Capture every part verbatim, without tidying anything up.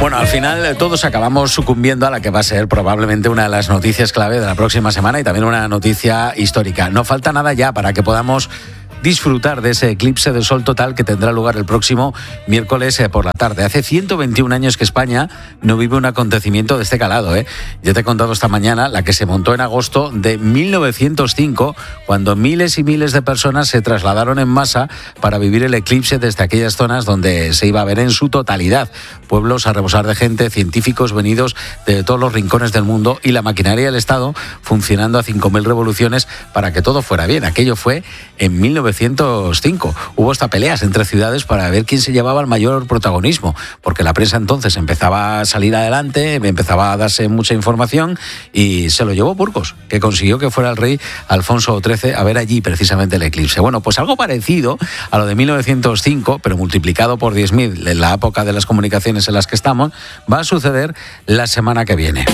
Bueno, al final todos acabamos sucumbiendo a la que va a ser probablemente una de las noticias clave de la próxima semana y también una noticia histórica. No falta nada ya para que podamos disfrutar de ese eclipse de sol total que tendrá lugar el próximo miércoles por la tarde. Hace ciento veintiún años que España no vive un acontecimiento de este calado, ¿eh? Ya te he contado esta mañana la que se montó en agosto de mil novecientos cinco, cuando miles y miles de personas se trasladaron en masa para vivir el eclipse desde aquellas zonas donde se iba a ver en su totalidad. Pueblos a rebosar de gente, científicos venidos de todos los rincones del mundo y la maquinaria del Estado funcionando a cinco mil revoluciones para que todo fuera bien. Aquello fue en mil novecientos cinco. Hubo hasta peleas entre ciudades para ver quién se llevaba el mayor protagonismo, porque la prensa entonces empezaba a salir adelante, empezaba a darse mucha información y se lo llevó Burgos, que consiguió que fuera el rey Alfonso trece a ver allí precisamente el eclipse. Bueno, pues algo parecido a lo de mil novecientos cinco, pero multiplicado por diez mil en la época de las comunicaciones en las que estamos, va a suceder la semana que viene.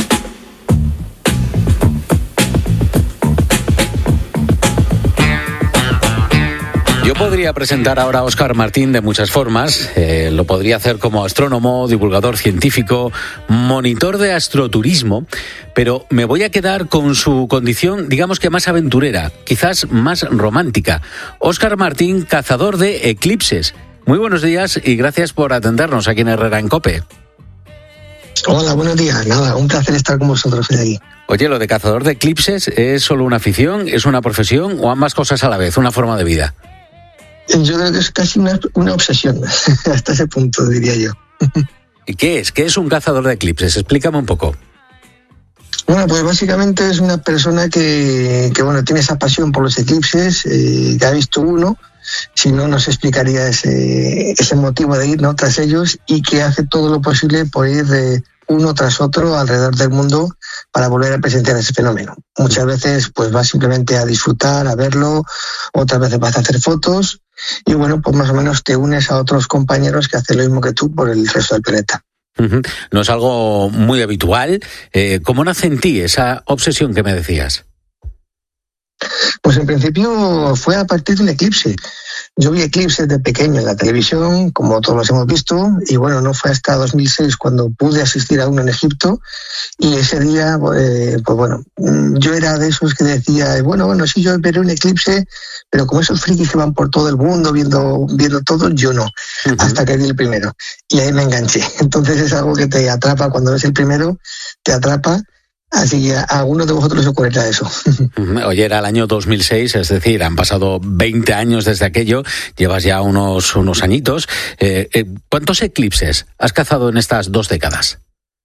Yo podría presentar ahora a Óscar Martín de muchas formas. Eh, lo podría hacer como astrónomo, divulgador científico, monitor de astroturismo, pero me voy a quedar con su condición, digamos que más aventurera, quizás más romántica. Óscar Martín, cazador de eclipses. Muy buenos días y gracias por atendernos aquí en Herrera en COPE. Hola, buenos días. Nada, un placer estar con vosotros hoy aquí. Oye, ¿lo de cazador de eclipses es solo una afición, es una profesión o ambas cosas a la vez, una forma de vida? Yo creo que es casi una, una obsesión, hasta ese punto, diría yo. ¿Y qué es? ¿Qué es un cazador de eclipses? Explícame un poco. Bueno, pues básicamente es una persona que, que bueno, tiene esa pasión por los eclipses, eh, que ha visto uno, si no, no se explicaría ese, ese motivo de ir, ¿no?, tras ellos, y que hace todo lo posible por ir de uno tras otro alrededor del mundo para volver a presenciar ese fenómeno. Muchas veces pues vas simplemente a disfrutar, a verlo, otras veces vas a hacer fotos y bueno, pues más o menos te unes a otros compañeros que hacen lo mismo que tú por el resto del planeta. Uh-huh. No es algo muy habitual. Eh, ¿Cómo nace en ti esa obsesión que me decías? Pues en principio fue a partir de un eclipse. Yo vi eclipses de pequeño en la televisión, como todos los hemos visto, y bueno, no fue hasta dos mil seis cuando pude asistir a uno en Egipto, y ese día, eh, pues bueno, yo era de esos que decía, bueno, bueno, sí, yo veré un eclipse, pero como esos frikis que van por todo el mundo viendo, viendo todo, yo no, uh-huh. hasta que vi el primero, y ahí me enganché. Entonces es algo que te atrapa cuando ves el primero, te atrapa. Así que a algunos de vosotros os ocurrirá eso. Oye, era el año dos mil seis, es decir, han pasado veinte años desde aquello, llevas ya unos, unos añitos. Eh, eh, ¿Cuántos eclipses has cazado en estas dos décadas?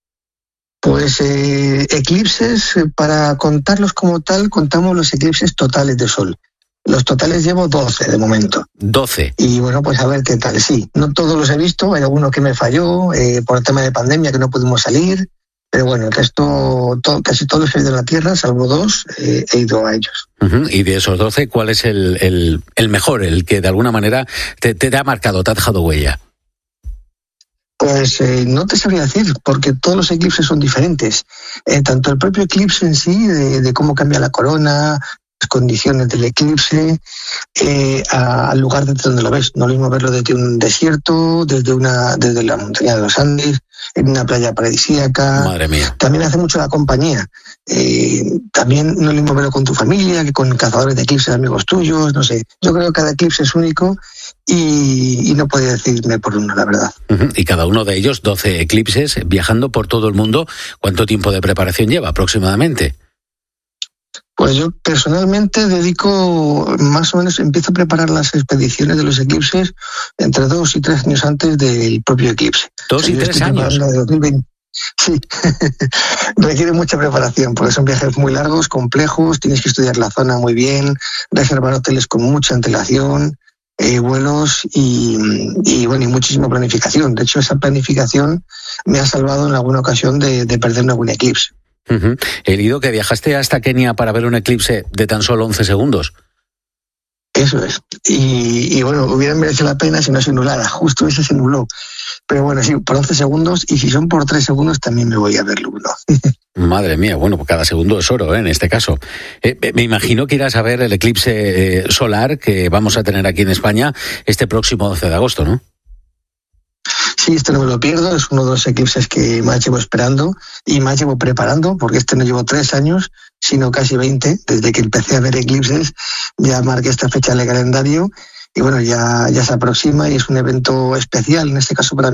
Pues eh, eclipses, para contarlos como tal, contamos los eclipses totales de sol. Los totales llevo doce de momento. doce. Y bueno, pues a ver qué tal. Sí, no todos los he visto, hay alguno que me falló eh, por el tema de pandemia que no pudimos salir. Pero bueno, el resto, todo, casi todos los que he ido a la Tierra, salvo dos, eh, he ido a ellos. Uh-huh. Y de esos doce, ¿cuál es el, el, el mejor, el que de alguna manera te, te ha marcado, te ha dejado huella? Pues eh, no te sabría decir, porque todos los eclipses son diferentes. Eh, tanto el propio eclipse en sí, de, de cómo cambia la corona, las condiciones del eclipse, eh, a, al lugar desde donde lo ves. No es lo mismo verlo desde un desierto, desde una desde la montaña de los Andes, en una playa paradisíaca. Madre mía. También hace mucho la compañía. Eh, también no es lo mismo verlo con tu familia que con cazadores de eclipses, amigos tuyos, no sé. Yo creo que cada eclipse es único y, y no podría decirme por uno, la verdad. Uh-huh. Y cada uno de ellos, doce eclipses, viajando por todo el mundo. ¿Cuánto tiempo de preparación lleva aproximadamente? Pues yo personalmente dedico, más o menos, empiezo a preparar las expediciones de los eclipses entre dos y tres años antes del propio eclipse. ¿Dos o sea, y tres años? De dos mil veinte. Sí, requiere mucha preparación porque son viajes muy largos, complejos, tienes que estudiar la zona muy bien, reservar hoteles con mucha antelación, eh, vuelos y, y, bueno, y muchísima planificación. De hecho, esa planificación me ha salvado en alguna ocasión de, de perderme algún eclipse. Uh-huh. He leído que viajaste hasta Kenia para ver un eclipse de tan solo once segundos. Eso es. Y, y bueno, hubiera merecido la pena si no se anulara. Justo ese se anuló. Pero bueno, sí, por once segundos, y si son por tres segundos también me voy a verlo. ¿No? Madre mía, bueno, pues cada segundo es oro, ¿eh? En este caso. Eh, me imagino que irás a ver el eclipse eh, solar que vamos a tener aquí en España este próximo doce de agosto, ¿no? Sí, Sí, este no me lo pierdo, es uno de los eclipses que más llevo esperando y más llevo preparando, porque este no llevo tres años, sino casi veinte, desde que empecé a ver eclipses, ya marqué esta fecha en el calendario y bueno, ya, ya se aproxima y es un evento especial, en este caso para mí.